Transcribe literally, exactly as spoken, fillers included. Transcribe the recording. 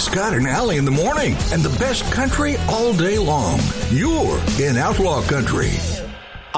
Scott and Allie in the morning and the best country all day long. You're in Outlaw Country.